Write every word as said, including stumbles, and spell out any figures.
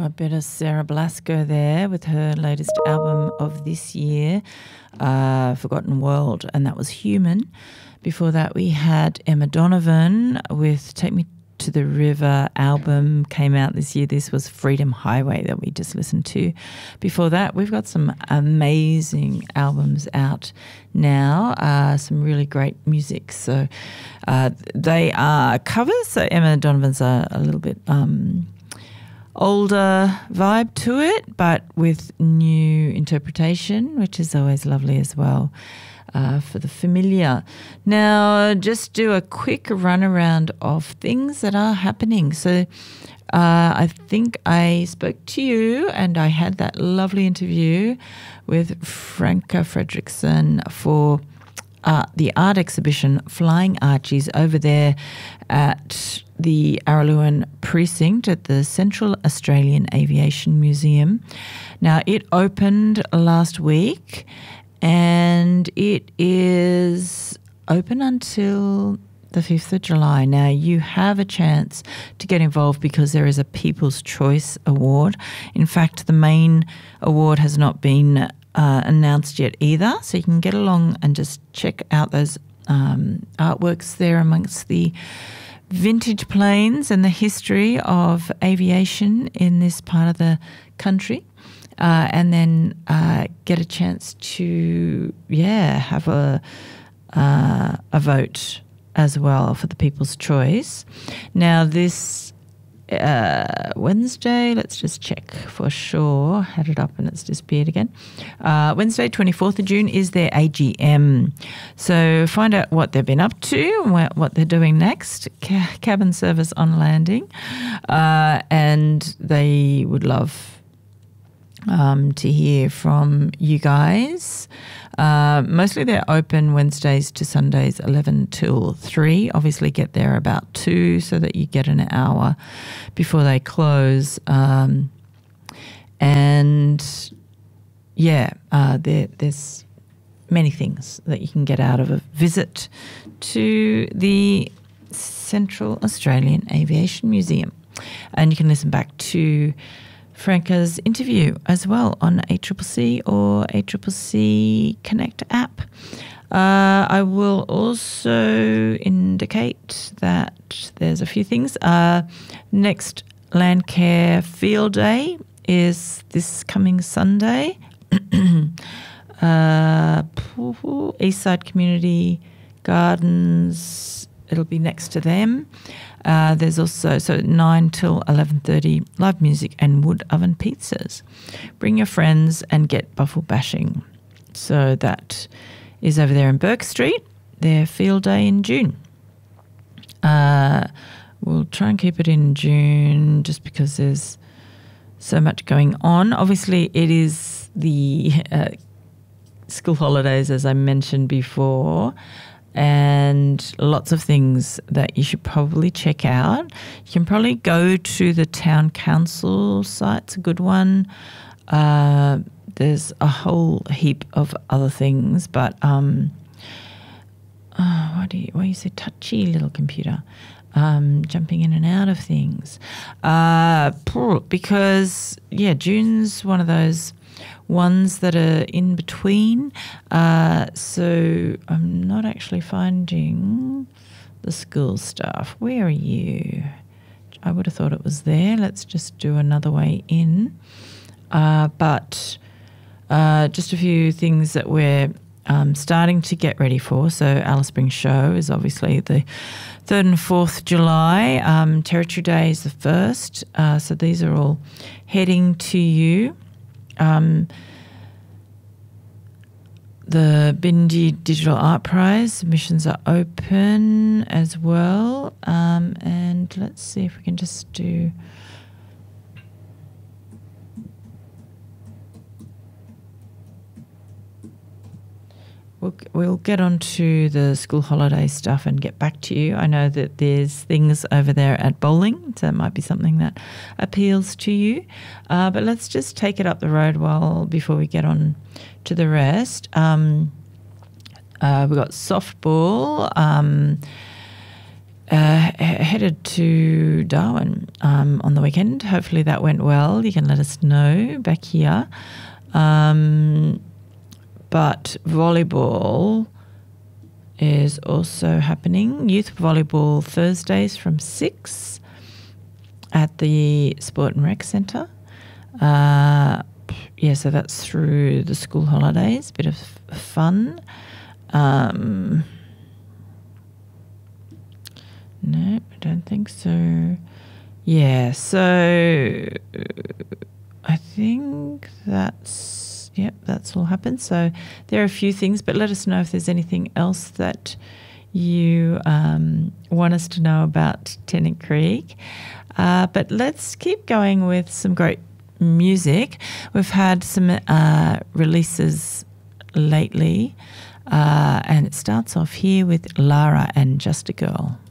a bit of Sarah Blasco there with her latest album of this year, uh, Forgotten World, and that was Human. Before that, we had Emma Donovan with Take Me to the River album, came out this year. This was Freedom Highway that we just listened to. Before that, we've got some amazing albums out now, uh, some really great music. So uh, they are covers. So Emma Donovan's a, a little bit um, older vibe to it, but with new interpretation, which is always lovely as well. Uh, for the familiar. Now, just do a quick run around of things that are happening. So uh, I think I spoke to you and I had that lovely interview with Franca Fredrickson for uh, the art exhibition Flying Archies over there at the Araluen Precinct at the Central Australian Aviation Museum. Now, it opened last week and it is open until the fifth of July. Now, you have a chance to get involved because there is a People's Choice Award. In fact, the main award has not been uh, announced yet either, so you can get along and just check out those um, artworks there amongst the vintage planes and the history of aviation in this part of the country. Uh, and then uh, get a chance to, yeah, have a uh, a vote as well for the People's Choice. Now, this uh, Wednesday, let's just check for sure. Had it up and it's disappeared again. Uh, Wednesday, twenty-fourth of June, is their A G M. So find out what they've been up to, what, what they're doing next. Ca- cabin service on landing. Uh, and they would love Um, to hear from you guys. Uh, mostly they're open Wednesdays to Sundays, eleven till three. Obviously get there about two so that you get an hour before they close. Um, and, yeah, uh, there, there's many things that you can get out of a visit to the Central Australian Aviation Museum. And you can listen back to Franca's interview as well on A C C C or A C C C Connect app. Uh, I will also indicate that there's a few things. Uh, next Landcare Field Day is this coming Sunday. uh, Eastside Community Gardens, it'll be next to them. Uh, there's also, so nine till eleven thirty, live music and wood oven pizzas. Bring your friends and get buffle bashing. So that is over there in Burke Street, their field day in June. Uh, we'll try and keep it in June just because there's so much going on. Obviously, it is the uh, school holidays, as I mentioned before, and lots of things that you should probably check out. You can probably go to the town council site. It's a good one. Uh, there's a whole heap of other things, but um, oh, why do you why you so touchy, little computer? Um, jumping in and out of things. Uh, because, yeah, June's one of those ones that are in between. Uh, so I'm not actually finding the school stuff. Where are you? I would have thought it was there. Let's just do another way in. Uh, but uh, just a few things that we're um, starting to get ready for. So Alice Springs Show is obviously the third and fourth of July. Um, Territory Day is the first. Uh, so these are all heading to you. Um, the Bindi Digital Art Prize submissions are open as well. Um, and let's see if we can just do... We'll, we'll get on to the school holiday stuff and get back to you. I know that there's things over there at bowling, so it might be something that appeals to you. Uh, but let's just take it up the road while before we get on to the rest. Um, uh, we've got softball. Um, uh, headed to Darwin um, on the weekend. Hopefully that went well. You can let us know back here. Um, but volleyball is also happening. Youth volleyball Thursdays from six at the Sport and Rec Centre. Uh, yeah, so that's through the school holidays. Bit of fun. Um, no, I don't think so. Yeah, so I think that's, yep, that's all happened. So there are a few things, but let us know if there's anything else that you um, want us to know about Tennant Creek. Uh, but let's keep going with some great music. We've had some uh, releases lately, uh, and it starts off here with Lara and Just a Girl.